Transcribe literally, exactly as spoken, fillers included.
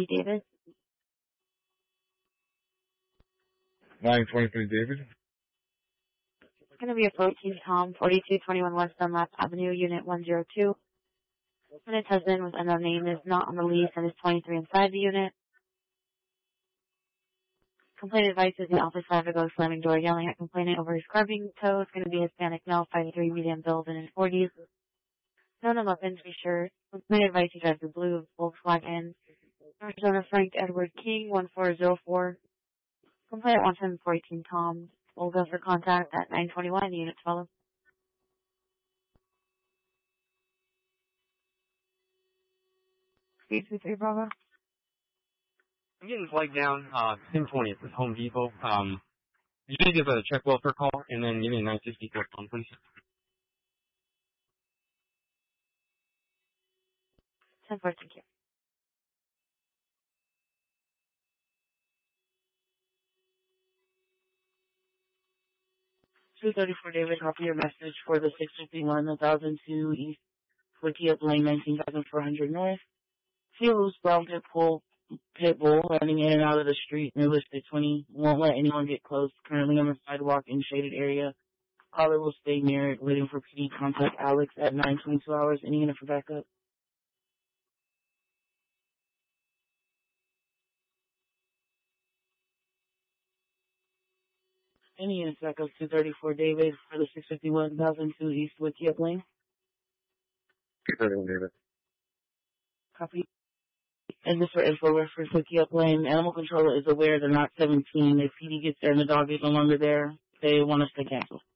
David. nine twenty-three David. It's going to be a fourteen Tom, forty-two twenty-one West Dunlap Avenue, Unit one oh two. Unit husband with unknown name is not on the lease and is twenty-three inside the unit. Complainant advises the office have to go slamming door, yelling at complainant over his carving toe. It's going to be Hispanic male, five three, medium build, in his forties. No no weapons, be sure. Complainant advice he drives a blue Volkswagen. Arizona Frank Edward King, one four zero four. Complainant wants him for eighteen Tom. We'll go for contact at nine twenty-one. The unit follow. three two three Bravo. I'm getting flagged down, uh, ten twenty at Home Depot. Um, you need to give a check welfare call and then give me a nine sixty-four phone, please. ten four, thank you. two thirty-four David, copy your message for the six fifty-one, one thousand two East Wikiup Lane, nineteen thousand four hundred North. See a loose brown pit bull, pit bull running in and out of the street, realistic twenty, won't let anyone get close, currently on the sidewalk in shaded area. Caller will stay near it, waiting for P D. Contact Alex at nine twenty-two hours. Any unit for backup? Any unit for backup, two thirty-four David for the six fifty-one, one thousand two East Wikiup Lane. two thirty-one David. Copy. And just for info reference, Wikiup Lane, animal control is aware they're not seventeen. If P D gets there and the dog is no longer there, they want us to cancel.